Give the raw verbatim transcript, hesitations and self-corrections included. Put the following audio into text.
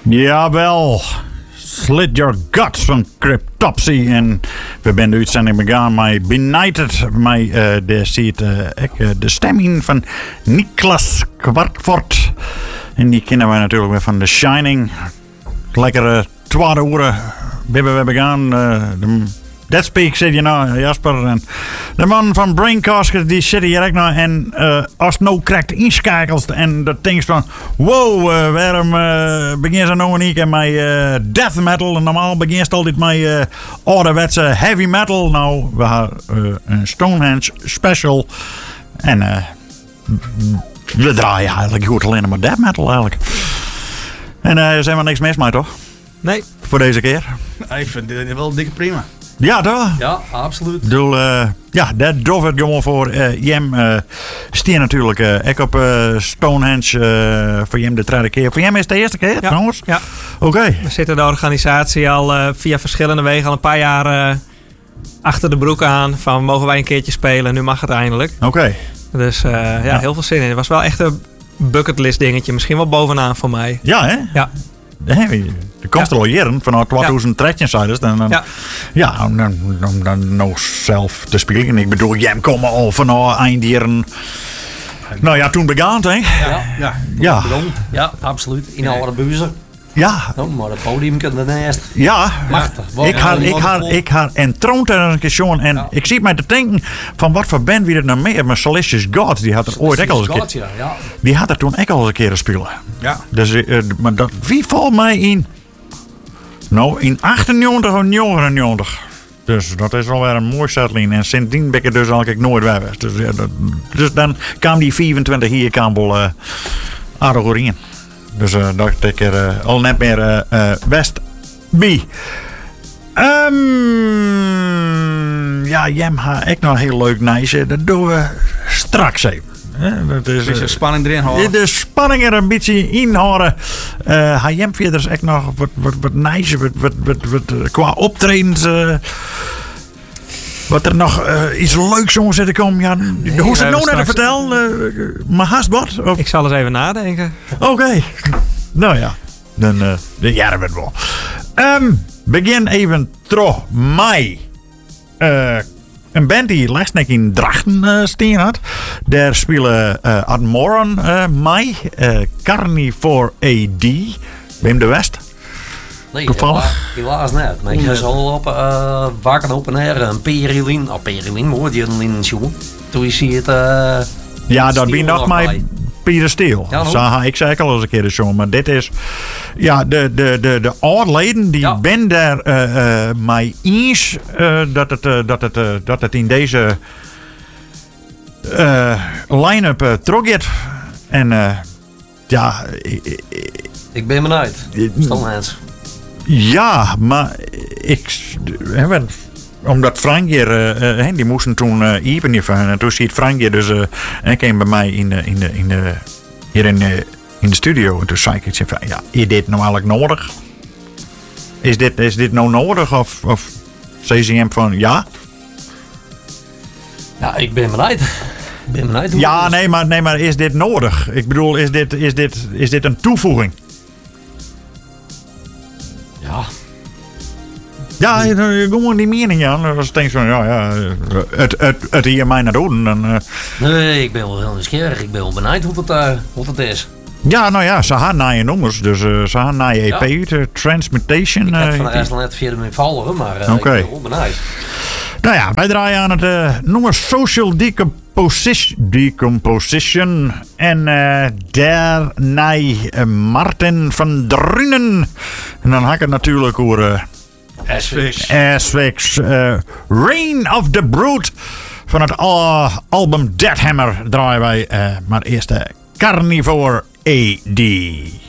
Jawel. Slit Your Guts van Cryptopsy. En we zijn de uitzending begaan met Benighted. Met uh, de, ziet, uh, ik, uh, de stemming van Niklas Kwartfort. En die kennen wij natuurlijk weer van The Shining. Lekkere twaalf uren hebben we begaan. Uh, de, That Speak zit je nou, Jasper. En de man van Braincaster, die zit hier ook nou. En uh, als het nou krijgt inschakelt en dat denkt van... Wow, uh, waarom uh, begin ze nou niet met uh, death metal? En normaal begint altijd met uh, ouderwetse heavy metal. Nou, we hebben uh, een Stonehenge special. En uh, we draaien eigenlijk goed alleen maar death metal eigenlijk. En er uh, zijn we niks mis mee, toch? Nee. Voor deze keer. Ik vind dit wel dikke prima. Ja, toch? Ja, absoluut. Ik bedoel, uh, ja, dat doet het gewoon voor uh, Jem. Uh, Stier natuurlijk uh, ik op uh, Stonehenge. Uh, voor Jem de tweede keer. Voor Jem is het de eerste keer, ja. trouwens? Ja. Oké. Okay. We zitten de organisatie al uh, via verschillende wegen al een paar jaar uh, achter de broek aan. Van mogen wij een keertje spelen? Nu mag het eindelijk. Oké. Okay. Dus uh, ja, ja, heel veel zin in. Het was wel echt een bucketlist dingetje. Misschien wel bovenaan voor mij. Ja, hè? Ja. Je komt er al jaren vanaf twintig dertien cijfers. Dan, dan, ja, ja om dan, dan, dan nog zelf te spelen. Ik bedoel, jij komt al vanaf eindjaren. Nou ja, toen begon het, hè? Ja, ja. Ja, ja absoluut. In alle buizen. Ja. Nou, maar het podium kan daarnaast. Ja. Machtig. Ik had, ik had, ik had en troont er een keer zo'n. En ja. Ik zie mij te denken van wat voor band wie het nou mee heeft. Maar Celestius Gods, die had er ooit ook al eens een keer. Ja, ja. Die had er toen ook al eens een keer spelen. Ja. Dus, uh, maar dat, wie valt mij in? Nou, in achtennegentig of negenennegentig. Dus dat is alweer een mooi settling. En sindsdien ben ik er dus eigenlijk nooit bij geweest. Dus, ja, dat, dus dan kwam die vierentwintig hier kan wel uh, aardig in. Dus uh, dacht ik er uh, al net meer uh, uh, West B. Um, ja, Jem ha ik nog heel leuk nice. Dat doen we straks even. He, dat is, een beetje spanning erin houden. De spanning er een beetje in houden. Uh, ha Jem verder is echt nog wat, wat, wat nice. Wat, wat, wat, wat, qua optredens. Uh, Wat er nog uh, iets leuks om zitten komen. Ja, nee, hoe is het nou net te vertellen? Uh, maar haast wat? Of? Ik zal eens even nadenken. Oké. Okay. Nou ja. Dan uh, ja, dat wel. Um, begin even terug. Mij. Uh, een band die laatst in Drachten uh, staan had. Daar spelen uh, Admoran uh, mij. Uh, Carnivore A D. Wim de West. Nee, helaas, helaas net. Maar ik ga zo op uh, wakker op en her een Perilin. Oh, Perilin, hoor je in een show. Toen zie je het. Uh, ja, dat ben nog mijn Pieter Steel. Ja, Zo, ik zei al eens een keer de show, maar dit is. Ja, de, de, de, de oudleden die ja. ben daar uh, uh, mij eens uh, dat, het, uh, dat, het, uh, dat het in deze uh, line-up uh, teruggaat. En uh, ja. Ik, ik ben benieuwd. Stonehenge. Ja, maar ik. He, omdat Frank hier, uh, die moesten toen uh, even even. En toen ziet Frank hier dus. Uh, hij kwam bij mij in de, in de, in de, hier in de, in de studio. En toen zei ik: van, ja, is dit nou eigenlijk nodig? Is dit, is dit nou nodig? Of, of zei ze hem van ja? Ja, ik ben benieuwd. Ik ben benieuwd hoe ja, nee maar, nee, maar is dit nodig? Ik bedoel, is dit, is dit, is dit een toevoeging? Ja. Ja, gewoon die mening aan. Dan denk je van, ja, ja, het, het, het hier mij naar doen. Dan, uh... Nee, ik ben wel heel nieuwsgierig. Ik ben wel benieuwd hoe het, uh, hoe het is. Ja, nou ja, ze gaan naar je nummers. Dus uh, ze gaan naar je E P, ja. de Transmutation. Ik heb uh, van de eerste net via de volgen, maar uh, okay. Ik ben wel benieuwd. Nou ja, wij draaien aan het uh, nummer Social Decomposition. Decomposition. En uh, daarna uh, Martin van Drunen. En dan had ik het natuurlijk over... Uh, Asphyx. Asphyx. Uh, Reign of the Brute. Van het uh, album Deadhammer draaien wij. Uh, maar eerst uh, Carnivore A D.